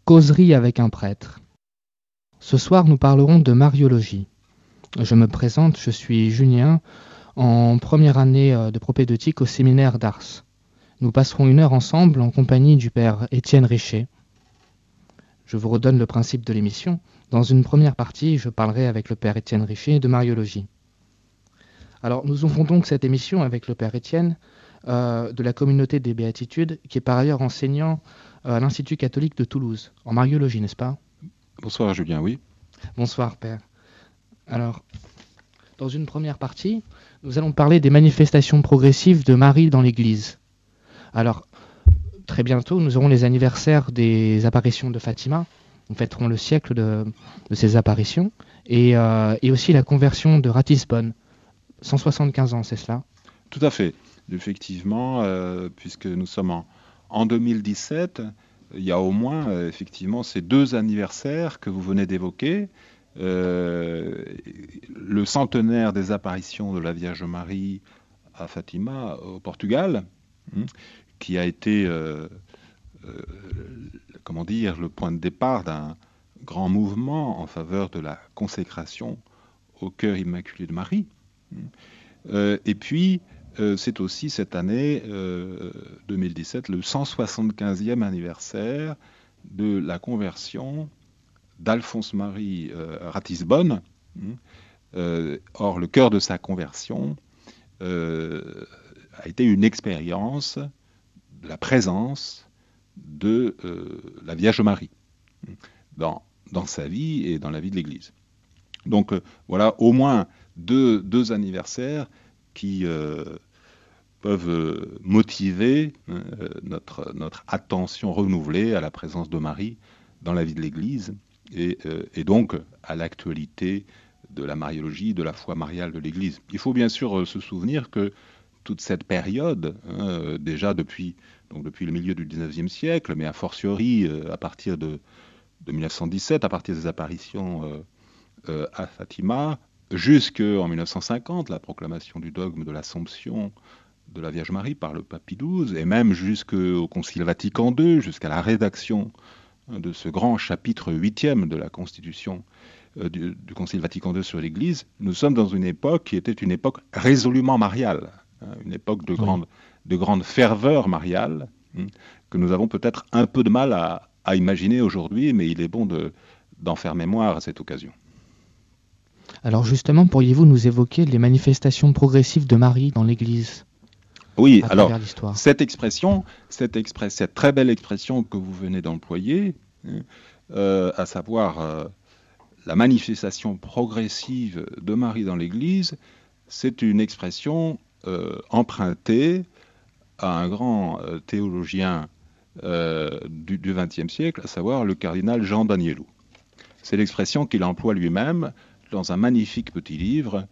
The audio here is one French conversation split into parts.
Causerie avec un prêtre. Ce soir, nous parlerons de mariologie. Je me présente, je suis Julien, en première année de propédeutique au séminaire d'Ars. Nous passerons 1 heure ensemble en compagnie du père Étienne Richer. Je vous redonne le principe de l'émission. Dans une première partie, je parlerai avec le père Étienne Richer de mariologie. Alors, nous ouvrons donc cette émission avec le père Étienne de la communauté des Béatitudes, qui est par ailleurs enseignant à l'Institut catholique de Toulouse, en mariologie, n'est-ce pas ? Bonsoir Julien, oui. Bonsoir père. Alors, dans une première partie, nous allons parler des manifestations progressives de Marie dans l'Église. Alors, très bientôt, nous aurons les anniversaires des apparitions de Fatima. Nous fêterons le siècle de ces apparitions. Et aussi la conversion de Ratisbonne. 175 ans, c'est cela ? Tout à fait. Effectivement, puisque nous sommes en 2017, il y a au moins effectivement ces 2 anniversaires que vous venez d'évoquer. Le centenaire des apparitions de la Vierge Marie à Fatima au Portugal, qui a été le point de départ d'un grand mouvement en faveur de la consécration au cœur immaculé de Marie. Et puis, c'est aussi cette année 2017 le 175e anniversaire de la conversion d'Alphonse-Marie Ratisbonne. Or, le cœur de sa conversion a été une expérience de la présence de la Vierge Marie dans sa vie et dans la vie de l'Église. Donc voilà au moins deux anniversaires qui peuvent motiver notre attention renouvelée à la présence de Marie dans la vie de l'Église et donc à l'actualité de la mariologie, de la foi mariale de l'Église. Il faut bien sûr se souvenir que toute cette période, déjà depuis le milieu du XIXe siècle, mais a fortiori à partir de 1917, à partir des apparitions à Fatima, jusqu'en 1950, la proclamation du dogme de l'Assomption de la Vierge Marie par le pape Pie XII, et même jusqu'au Concile Vatican II, jusqu'à la rédaction de ce grand chapitre 8e de la Constitution du Concile Vatican II sur l'Église, nous sommes dans une époque qui était une époque résolument mariale, une époque de grande ferveur mariale, que nous avons peut-être un peu de mal à imaginer aujourd'hui, mais il est bon d'en faire mémoire à cette occasion. Alors justement, pourriez-vous nous évoquer les manifestations progressives de Marie dans l'Église ? Oui, à alors l'histoire. Cette très belle expression que vous venez d'employer, à savoir la manifestation progressive de Marie dans l'Église, c'est une expression empruntée à un grand théologien du XXe siècle, à savoir le cardinal Jean d'Agnelou. C'est l'expression qu'il emploie lui-même dans un magnifique petit livre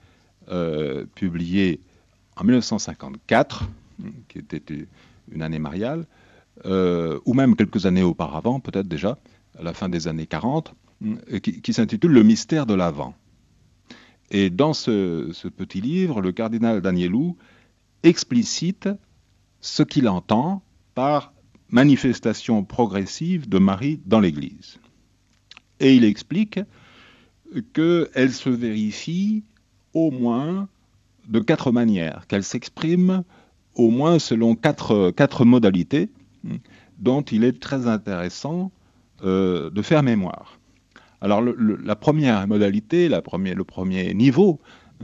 publié en 1954, qui était une année mariale, ou même quelques années auparavant, peut-être déjà, à la fin des années 40, qui s'intitule « Le mystère de l'Avent ». Et dans ce petit livre, le cardinal d'Agnelou explicite ce qu'il entend par manifestation progressive de Marie dans l'Église. Et il explique qu'elle se vérifie au moins de 4 manières, qu'elle s'exprime au moins selon 4 modalités dont il est très intéressant de faire mémoire. Alors la première modalité, le premier niveau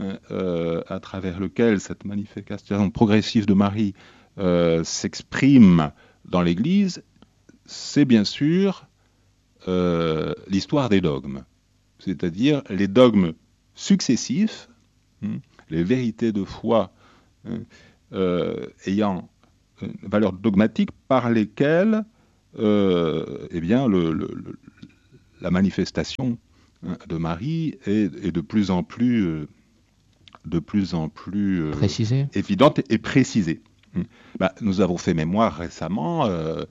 à travers lequel cette manifestation progressive de Marie s'exprime dans l'Église, c'est bien sûr l'histoire des dogmes, c'est-à-dire les dogmes successifs, les vérités de foi ayant une valeur dogmatique par lesquelles la manifestation de Marie est de plus en plus évidente et précisée. Nous avons fait mémoire récemment,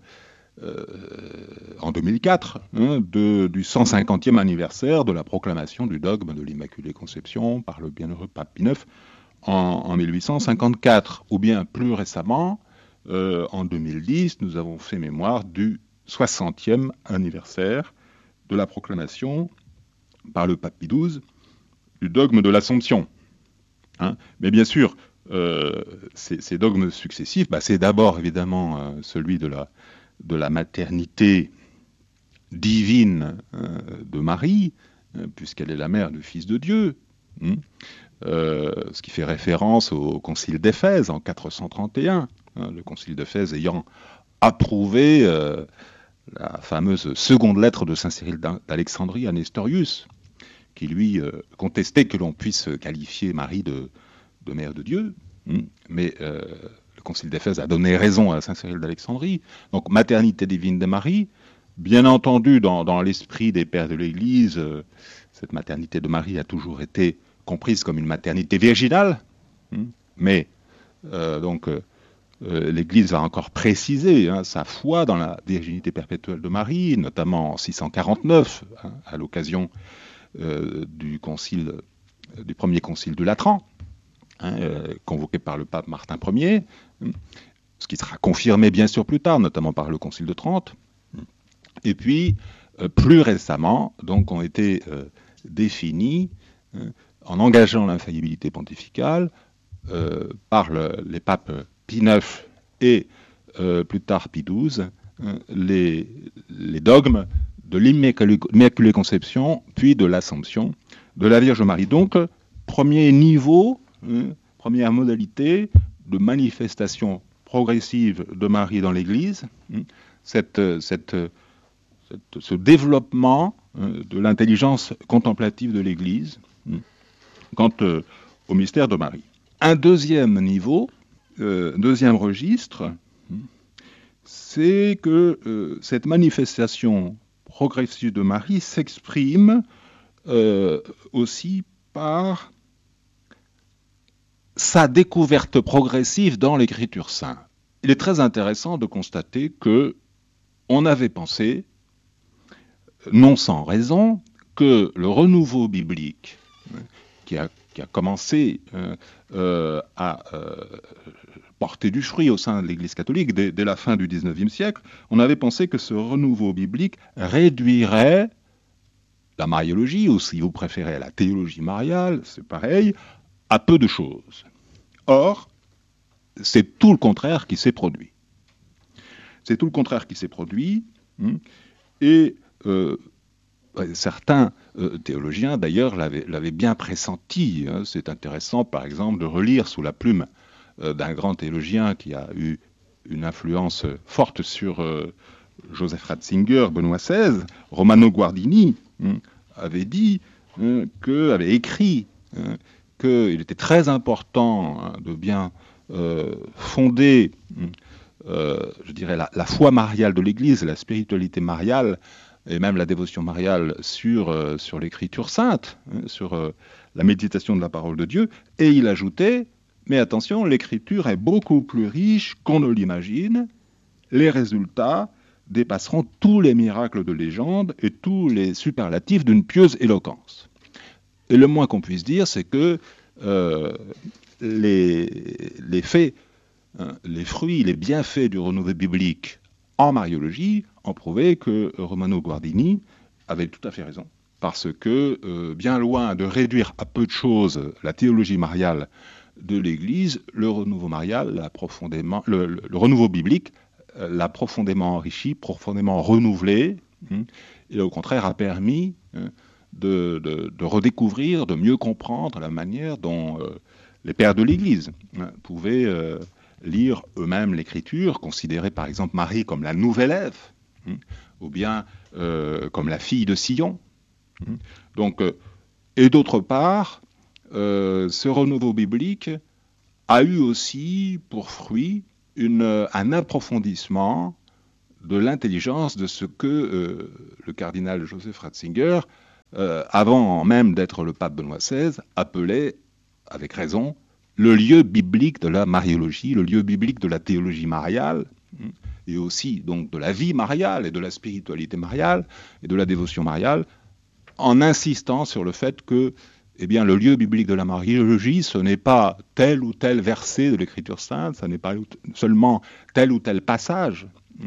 en 2004, du 150e anniversaire de la proclamation du dogme de l'Immaculée Conception par le bienheureux pape Pie IX en 1854, ou bien plus récemment, en 2010, nous avons fait mémoire du 60e anniversaire de la proclamation par le pape Pie XII du dogme de l'Assomption. Mais bien sûr, ces dogmes successifs, c'est d'abord évidemment celui de la maternité divine de Marie, puisqu'elle est la mère du Fils de Dieu, ce qui fait référence au concile d'Éphèse en 431, le concile d'Éphèse ayant approuvé la fameuse seconde lettre de saint Cyril d'Alexandrie à Nestorius, qui lui contestait que l'on puisse qualifier Marie de mère de Dieu, mais le concile d'Éphèse a donné raison à saint Cyril d'Alexandrie. Donc maternité divine de Marie, bien entendu dans l'esprit des pères de l'Église, cette maternité de Marie a toujours été comprise comme une maternité virginale, mais l'Église a encore précisé sa foi dans la virginité perpétuelle de Marie, notamment en 649, à l'occasion du premier concile de Latran, convoqué par le pape Martin Ier, ce qui sera confirmé bien sûr plus tard, notamment par le concile de Trente. Et puis, plus récemment, donc, ont été définis, en engageant l'infaillibilité pontificale, par les papes Pie IX et plus tard Pie XII, les dogmes de l'Immaculée Conception, puis de l'Assomption de la Vierge Marie. Donc, premier niveau, première modalité de manifestation progressive de Marie dans l'Église, ce développement de l'intelligence contemplative de l'Église quant au mystère de Marie. Un deuxième niveau, deuxième registre, c'est que cette manifestation progressive de Marie s'exprime aussi par sa découverte progressive dans l'Écriture sainte. Il est très intéressant de constater que on avait pensé, non sans raison, que le renouveau biblique qui a commencé à porter du fruit au sein de l'Église catholique dès la fin du XIXe siècle, on avait pensé que ce renouveau biblique réduirait la mariologie, ou si vous préférez la théologie mariale, c'est pareil, à peu de choses. Or, c'est tout le contraire qui s'est produit. C'est tout le contraire qui s'est produit, et certains théologiens, d'ailleurs, l'avaient bien pressenti. C'est intéressant, par exemple, de relire sous la plume d'un grand théologien qui a eu une influence forte sur Joseph Ratzinger, Benoît XVI, Romano Guardini, avait écrit qu'il était très important de bien fonder, je dirais, la foi mariale de l'Église, la spiritualité mariale, et même la dévotion mariale sur l'Écriture sainte, sur la méditation de la parole de Dieu. Et il ajoutait, mais attention, l'Écriture est beaucoup plus riche qu'on ne l'imagine. Les résultats dépasseront tous les miracles de légende et tous les superlatifs d'une pieuse éloquence. Et le moins qu'on puisse dire, c'est que les faits, les fruits, les bienfaits du renouveau biblique en mariologie ont prouvé que Romano Guardini avait tout à fait raison. Parce que, bien loin de réduire à peu de choses la théologie mariale de l'Église, le renouveau marial, le renouveau biblique l'a profondément enrichi, profondément renouvelé, et au contraire a permis de redécouvrir, de mieux comprendre la manière dont les pères de l'Église pouvaient lire eux-mêmes l'Écriture, considérer par exemple Marie comme la nouvelle Ève, ou bien comme la fille de Sion. Donc, et d'autre part, ce renouveau biblique a eu aussi pour fruit un approfondissement de l'intelligence de ce que le cardinal Joseph Ratzinger, avant même d'être le pape Benoît XVI, appelait, avec raison, le lieu biblique de la mariologie, le lieu biblique de la théologie mariale, et aussi donc de la vie mariale et de la spiritualité mariale et de la dévotion mariale, en insistant sur le fait que le lieu biblique de la mariologie, ce n'est pas tel ou tel verset de l'Écriture sainte, ce n'est pas seulement tel ou tel passage,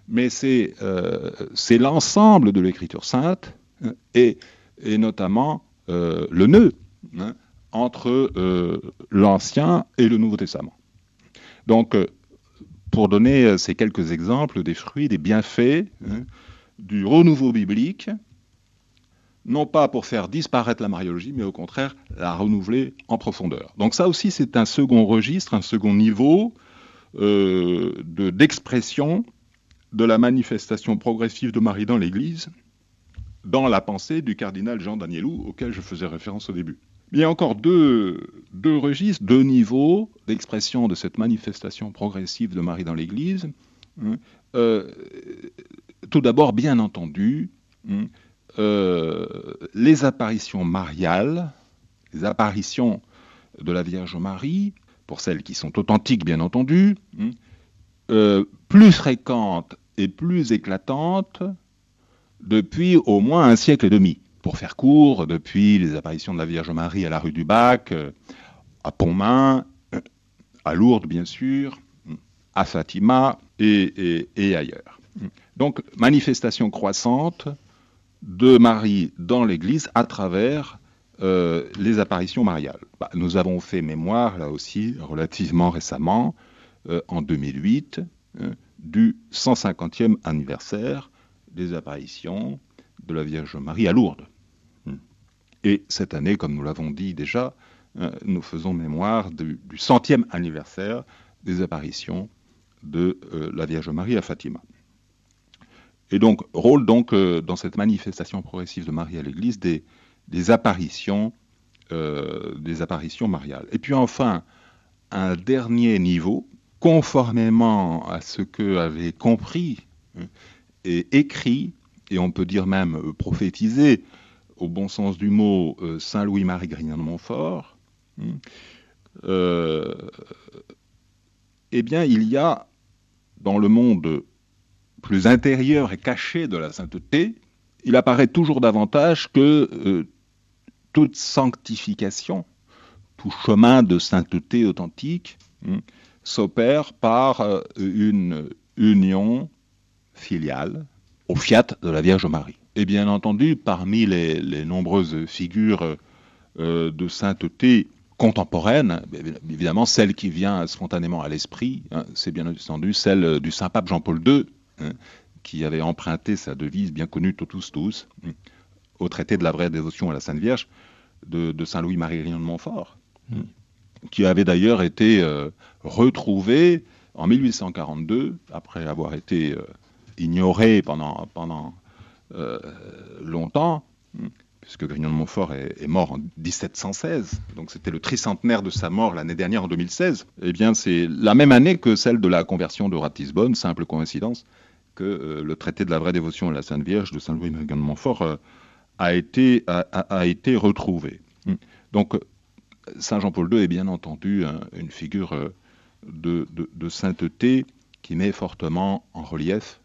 mais c'est l'ensemble de l'Écriture sainte, et notamment le nœud entre l'Ancien et le Nouveau Testament. Donc, pour donner ces quelques exemples des fruits, des bienfaits du renouveau biblique, non pas pour faire disparaître la mariologie, mais au contraire la renouveler en profondeur. Donc ça aussi, c'est un second registre, un second niveau d'expression de la manifestation progressive de Marie dans l'Église, dans la pensée du cardinal Jean Danielou, auquel je faisais référence au début. Il y a encore deux registres, deux niveaux d'expression de cette manifestation progressive de Marie dans l'Église. Tout d'abord, bien entendu, les apparitions mariales, les apparitions de la Vierge Marie, pour celles qui sont authentiques, bien entendu, plus fréquentes et plus éclatantes depuis au moins un siècle et demi. Pour faire court, depuis les apparitions de la Vierge Marie à la rue du Bac, à Pontmain, à Lourdes bien sûr, à Fatima et ailleurs. Donc, manifestation croissante de Marie dans l'Église à travers les apparitions mariales. Nous avons fait mémoire, là aussi, relativement récemment, en 2008, du 150e anniversaire des apparitions de la Vierge Marie à Lourdes. Et cette année, comme nous l'avons dit déjà, nous faisons mémoire du 100e anniversaire des apparitions de la Vierge Marie à Fatima. Et donc, rôle donc dans cette manifestation progressive de Marie à l'Église des apparitions mariales. Et puis enfin, un dernier niveau, conformément à ce que avait compris et écrit, et on peut dire même prophétisé, au bon sens du mot, Saint Louis-Marie Grignon de Montfort, eh bien, il y a dans le monde plus intérieur et caché de la sainteté, il apparaît toujours davantage que toute sanctification, tout chemin de sainteté authentique, s'opère par une union filiale au fiat de la Vierge Marie. Et bien entendu, parmi les nombreuses figures de sainteté contemporaine, évidemment celle qui vient spontanément à l'esprit, c'est bien entendu celle du Saint-Pape Jean-Paul II, qui avait emprunté sa devise bien connue Totus Tuus au traité de la vraie dévotion à la Sainte Vierge de Saint Louis-Marie Grignon de Montfort, qui avait d'ailleurs été retrouvé en 1842, après avoir été ignoré pendant longtemps, puisque Grignon de Montfort est mort en 1716, donc c'était le tricentenaire de sa mort l'année dernière en 2016, eh bien c'est la même année que celle de la conversion de Ratisbonne, simple coïncidence, que le traité de la vraie dévotion à la Sainte Vierge de Saint Louis-Marie Grignon de Montfort a été retrouvé. Donc Saint Jean-Paul II est bien entendu une figure de sainteté qui met fortement en relief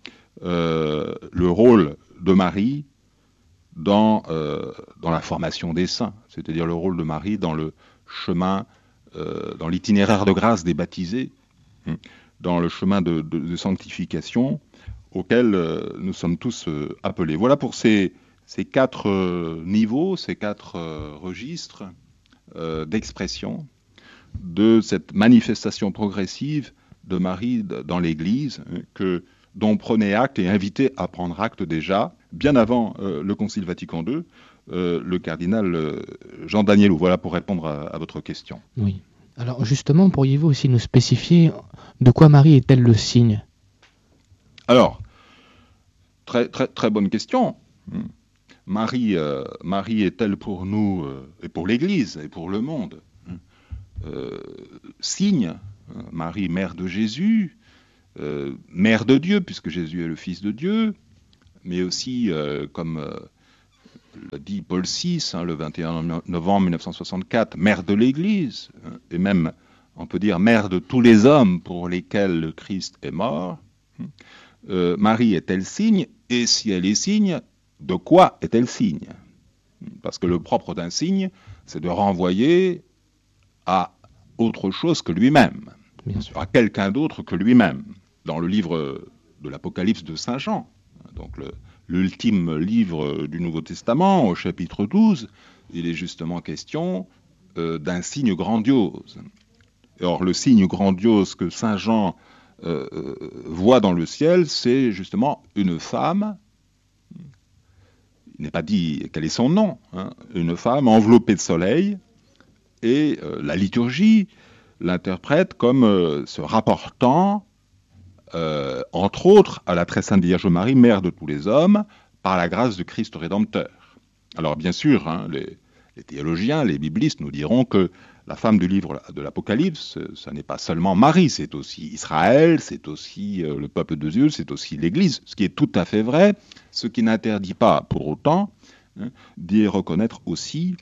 le rôle de Marie dans la formation des saints, c'est-à-dire le rôle de Marie dans le chemin, dans l'itinéraire de grâce des baptisés, dans le chemin de sanctification auquel nous sommes tous appelés. Voilà pour ces quatre niveaux, ces quatre registres d'expression de cette manifestation progressive de Marie dans l'Église, dont prenait acte et invitait à prendre acte déjà, bien avant le Concile Vatican II, le cardinal Jean Danielou. Voilà pour répondre à votre question. Oui. Alors justement, pourriez-vous aussi nous spécifier de quoi Marie est-elle le signe ? Alors, très bonne question. Marie est-elle pour nous et pour l'Église et pour le monde signe, Marie, mère de Jésus, mère de Dieu, puisque Jésus est le Fils de Dieu, mais aussi, comme l'a dit Paul VI, le 21 novembre 1964, mère de l'Église, et même, on peut dire, mère de tous les hommes pour lesquels le Christ est mort. Marie est-elle signe ? Et si elle est signe, de quoi est-elle signe ? Parce que le propre d'un signe, c'est de renvoyer à autre chose que lui-même, à quelqu'un d'autre que lui-même. Dans le livre de l'Apocalypse de Saint Jean, donc l'ultime livre du Nouveau Testament, au chapitre 12, il est justement question d'un signe grandiose. Or, le signe grandiose que Saint Jean voit dans le ciel, c'est justement une femme, il n'est pas dit quel est son nom, une femme enveloppée de soleil, et la liturgie l'interprète comme se rapportant, entre autres, à la très sainte Vierge Marie, mère de tous les hommes, par la grâce du Christ Rédempteur. Alors bien sûr, les théologiens, les biblistes nous diront que la femme du livre de l'Apocalypse, ça n'est pas seulement Marie, c'est aussi Israël, c'est aussi le peuple de Dieu, c'est aussi l'Église, ce qui est tout à fait vrai, ce qui n'interdit pas pour autant d'y reconnaître aussi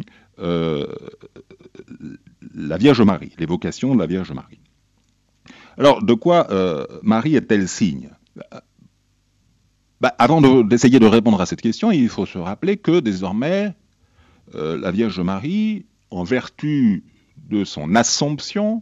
la Vierge Marie, l'évocation de la Vierge Marie. Alors, de quoi Marie est-elle signe ? Avant d'essayer de répondre à cette question, il faut se rappeler que désormais, la Vierge Marie, en vertu de son Assomption,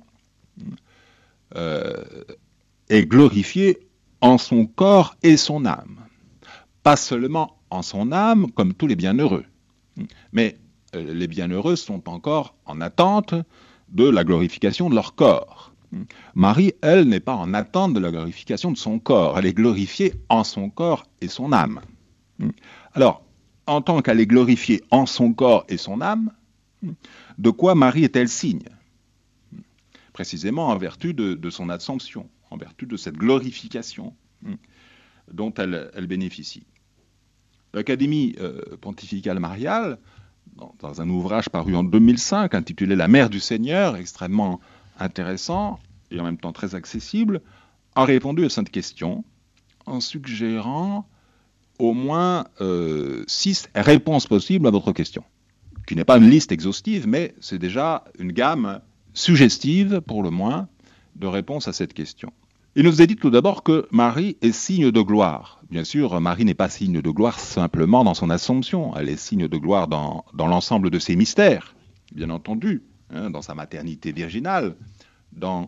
est glorifiée en son corps et son âme. Pas seulement en son âme, comme tous les bienheureux, mais les bienheureux sont encore en attente de la glorification de leur corps. Marie, elle, n'est pas en attente de la glorification de son corps, elle est glorifiée en son corps et son âme. Alors, en tant qu'elle est glorifiée en son corps et son âme, de quoi Marie est-elle signe ? Précisément en vertu de son Assomption, en vertu de cette glorification dont elle bénéficie. L'Académie pontificale mariale, dans un ouvrage paru en 2005, intitulé « La mère du Seigneur », extrêmement intéressant et en même temps très accessible, a répondu à cette question en suggérant au moins 6 réponses possibles à votre question, qui n'est pas une liste exhaustive, mais c'est déjà une gamme suggestive, pour le moins, de réponses à cette question. Il nous est dit tout d'abord que Marie est signe de gloire. Bien sûr, Marie n'est pas signe de gloire simplement dans son Assomption, elle est signe de gloire dans l'ensemble de ses mystères, bien entendu, dans sa maternité virginale, dans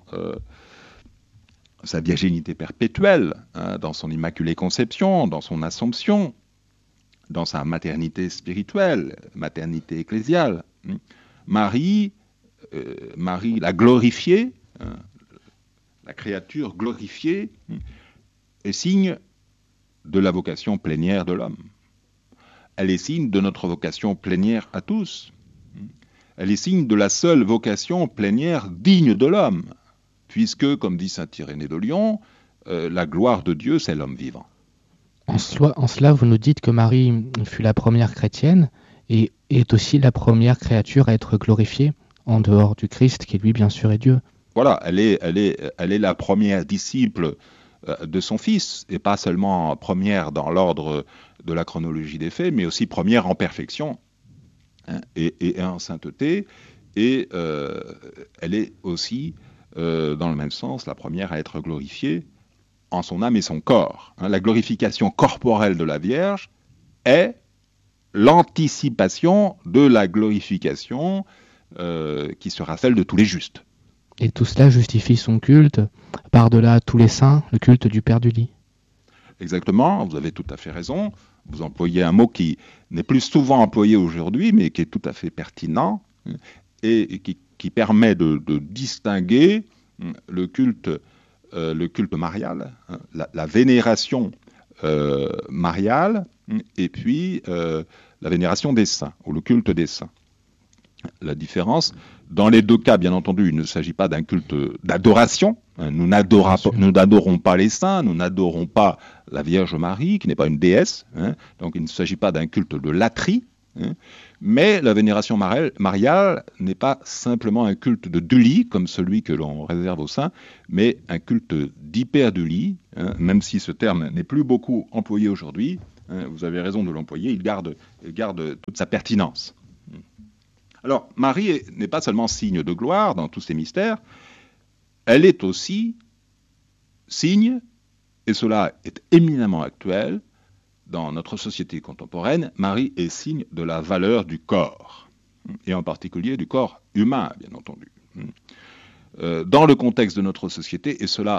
sa virginité perpétuelle, dans son Immaculée Conception, dans son Assomption, dans sa maternité spirituelle, maternité ecclésiale. Marie, la glorifiée, la créature glorifiée, est signe de la vocation plénière de l'homme. Elle est signe de notre vocation plénière à tous. Elle est signe de la seule vocation plénière digne de l'homme, puisque, comme dit saint Irénée de Lyon, la gloire de Dieu, c'est l'homme vivant. En cela, vous nous dites que Marie fut la première chrétienne et est aussi la première créature à être glorifiée, en dehors du Christ, qui lui, bien sûr, est Dieu. Voilà, elle est la première disciple de son Fils, et pas seulement première dans l'ordre de la chronologie des faits, mais aussi première en perfection et en sainteté, et elle est aussi, dans le même sens, la première à être glorifiée en son âme et son corps. La glorification corporelle de la Vierge est l'anticipation de la glorification qui sera celle de tous les justes. Et tout cela justifie son culte, par-delà tous les saints, le culte du Père du lit. Exactement, vous avez tout à fait raison. Vous employez un mot qui n'est plus souvent employé aujourd'hui, mais qui est tout à fait pertinent, et qui permet de distinguer le culte marial, la vénération mariale, et puis la vénération des saints, ou le culte des saints. La différence, dans les deux cas, bien entendu, il ne s'agit pas d'un culte d'adoration. Nous n'adorons pas les saints, nous n'adorons pas la Vierge Marie, qui n'est pas une déesse. Donc il ne s'agit pas d'un culte de latrie. Mais la vénération mariale n'est pas simplement un culte de dulie, comme celui que l'on réserve aux saints, mais un culte d'hyperdulie, même si ce terme n'est plus beaucoup employé aujourd'hui. Vous avez raison de l'employer, il garde toute sa pertinence. Alors, Marie n'est pas seulement signe de gloire dans tous ces mystères, elle est aussi signe, et cela est éminemment actuel, dans notre société contemporaine, Marie est signe de la valeur du corps, et en particulier du corps humain, bien entendu. Dans le contexte de notre société, et cela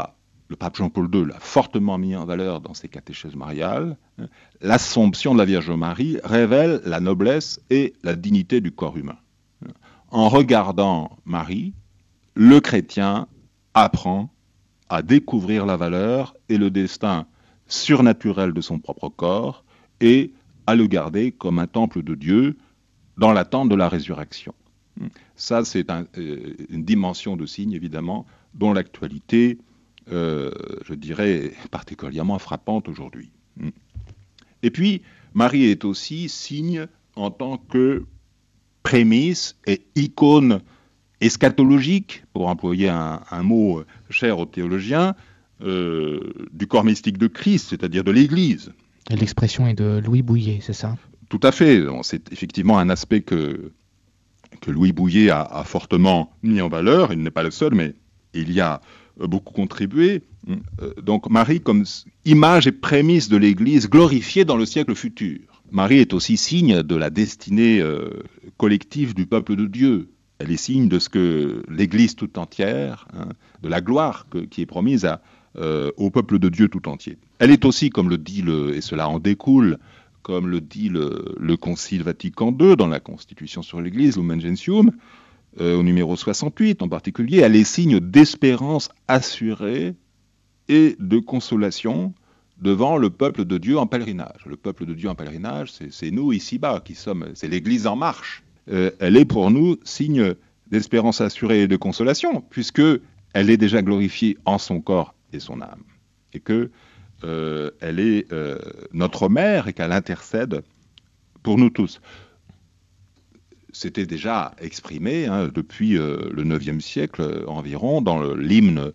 le pape Jean-Paul II l'a fortement mis en valeur dans ses catéchèses mariales, l'Assomption de la Vierge Marie révèle la noblesse et la dignité du corps humain. En regardant Marie, le chrétien apprend à découvrir la valeur et le destin surnaturel de son propre corps et à le garder comme un temple de Dieu dans l'attente de la résurrection. Ça, c'est une dimension de signe, évidemment, dont l'actualité, je dirais, est particulièrement frappante aujourd'hui. Et puis, Marie est aussi signe en tant que prémisse et icône eschatologique, pour employer un mot cher aux théologiens, du corps mystique de Christ, c'est-à-dire de l'Église. Et l'expression est de Louis Bouillet, c'est ça? Tout à fait. C'est effectivement un aspect que Louis Bouillet a fortement mis en valeur. Il n'est pas le seul, mais il y a beaucoup contribué. Donc Marie comme image et prémisse de l'Église glorifiée dans le siècle futur. Marie est aussi signe de la destinée collective du peuple de Dieu. Elle est signe de ce que l'Église tout entière, de la gloire qui est promise au peuple de Dieu tout entier. Elle est aussi, comme le dit, et cela en découle, comme le dit le Concile Vatican II dans la Constitution sur l'Église, Lumen Gentium, au numéro 68 en particulier, elle est signe d'espérance assurée et de consolation devant le peuple de Dieu en pèlerinage. Le peuple de Dieu en pèlerinage, c'est nous ici-bas qui sommes, c'est l'Église en marche. Elle est pour nous signe d'espérance assurée et de consolation, puisque elle est déjà glorifiée en son corps et son âme, et que elle est notre mère et qu'elle intercède pour nous tous. C'était déjà exprimé depuis le IXe siècle environ dans l'hymne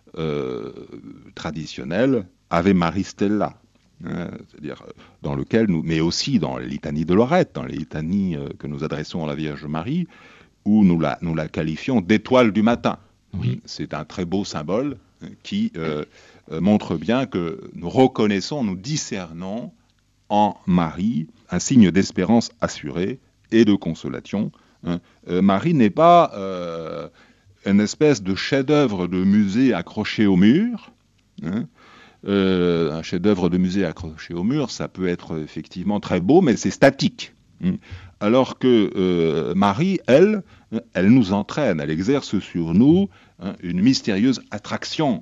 traditionnel Ave Maris Stella, c'est-à-dire dans lequel mais aussi dans les litanies de Lorette, dans les litanies que nous adressons à la Vierge Marie, où nous la qualifions d'étoile du matin. Oui. C'est un très beau symbole qui montre bien que nous reconnaissons, nous discernons en Marie un signe d'espérance assurée et de consolation. Marie n'est pas une espèce de chef-d'œuvre de musée accroché au mur. Un chef-d'œuvre de musée accroché au mur, ça peut être effectivement très beau, mais c'est statique. Alors que Marie, elle nous entraîne, elle exerce sur nous une mystérieuse attraction.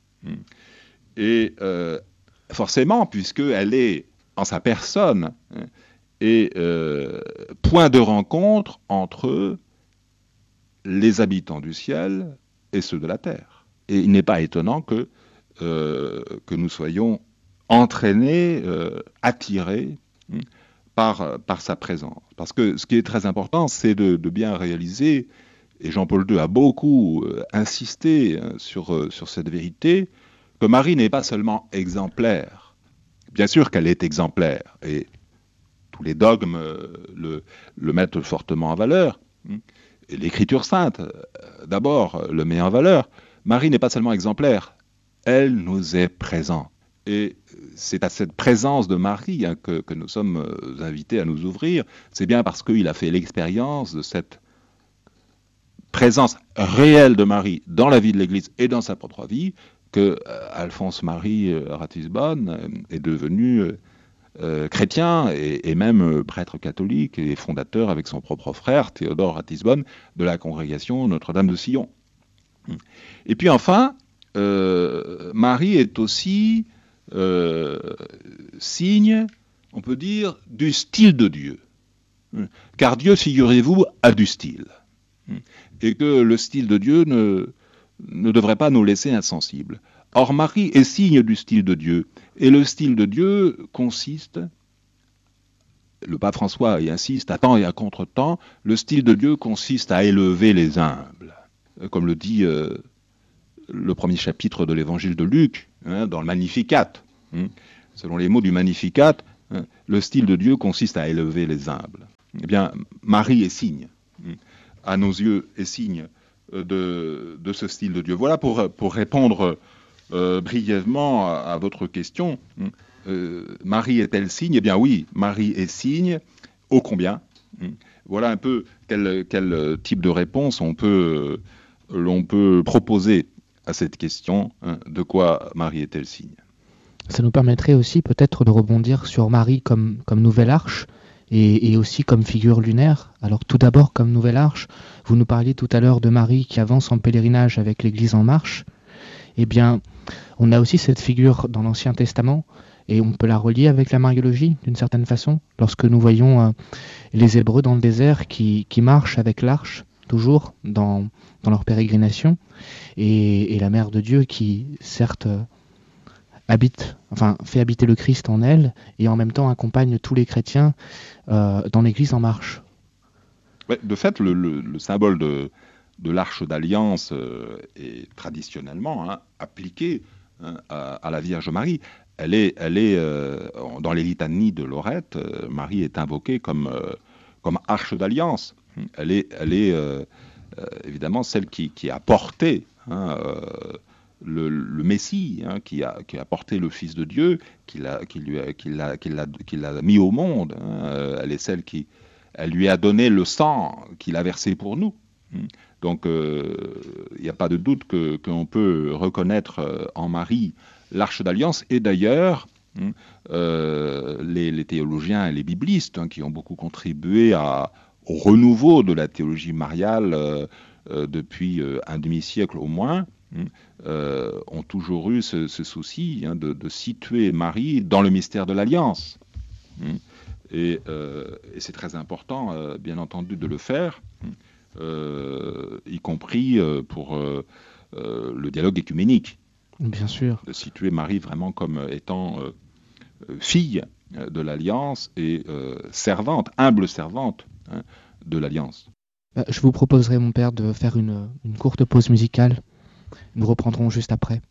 Et forcément, puisqu'elle est en sa personne, et point de rencontre entre les habitants du ciel et ceux de la terre. Et il n'est pas étonnant que nous soyons entraînés, attirés par sa présence. Parce que ce qui est très important, c'est de bien réaliser, et Jean-Paul II a beaucoup insisté sur cette vérité, que Marie n'est pas seulement exemplaire. Bien sûr qu'elle est exemplaire, et tous les dogmes le mettent fortement en valeur. Et l'Écriture sainte, d'abord, le met en valeur. Marie n'est pas seulement exemplaire, elle nous est présente. Et c'est à cette présence de Marie que nous sommes invités à nous ouvrir. C'est bien parce qu'il a fait l'expérience de cette présence réelle de Marie dans la vie de l'Église et dans sa propre vie que Alphonse-Marie Ratisbonne est devenu chrétien et même prêtre catholique et fondateur avec son propre frère Théodore Ratisbonne de la congrégation Notre-Dame de Sion. Et puis enfin, Marie est aussi signe, on peut dire, du style de Dieu. Car Dieu, figurez-vous, a du style. Et que le style de Dieu ne devrait pas nous laisser insensibles. Or, Marie est signe du style de Dieu. Et le style de Dieu consiste, le pape François y insiste, à temps et à contre-temps, le style de Dieu consiste à élever les humbles. Comme le dit le premier chapitre de l'évangile de Luc, dans le Magnificat. Selon les mots du Magnificat, le style de Dieu consiste à élever les humbles. Eh bien, Marie est signe, à nos yeux, est signe de ce style de Dieu. Voilà pour répondre brièvement à votre question. Marie est-elle signe ? Eh bien oui, Marie est signe, ô combien. Voilà un peu quel type de réponse l'on peut proposer à cette question, hein, de quoi Marie est-elle signe? Ça nous permettrait aussi peut-être de rebondir sur Marie comme nouvelle arche et aussi comme figure lunaire. Alors tout d'abord comme nouvelle arche, vous nous parliez tout à l'heure de Marie qui avance en pèlerinage avec l'Église en marche. Eh bien, on a aussi cette figure dans l'Ancien Testament et on peut la relier avec la Mariologie d'une certaine façon. Lorsque nous voyons les Hébreux dans le désert qui marchent avec l'arche, toujours dans leur pérégrination, et la Mère de Dieu qui, certes, fait habiter le Christ en elle, et en même temps accompagne tous les chrétiens dans l'Église en marche. Ouais, de fait, le symbole de l'arche d'alliance est traditionnellement, hein, appliqué, hein, à la Vierge Marie. Elle est dans les litanies de Lorette, Marie est invoquée comme arche d'alliance. Elle est évidemment celle qui a porté, hein, le Messie, hein, qui a porté le Fils de Dieu, qui l'a mis au monde. Hein. Elle est celle elle lui a donné le sang qu'il a versé pour nous. Donc, il n'y a pas de doute qu'on peut reconnaître en Marie l'arche d'alliance. Et d'ailleurs, les théologiens et les biblistes, hein, qui ont beaucoup contribué au renouveau de la théologie mariale depuis un demi-siècle au moins, ont toujours eu ce souci, hein, de situer Marie dans le mystère de l'Alliance. Et c'est très important, bien entendu, de le faire, y compris pour le dialogue écuménique. Bien sûr. De situer Marie vraiment comme étant fille de l'Alliance et humble servante, hein, de l'Alliance. Je vous proposerai, mon père, de faire une courte pause musicale. Nous reprendrons juste après.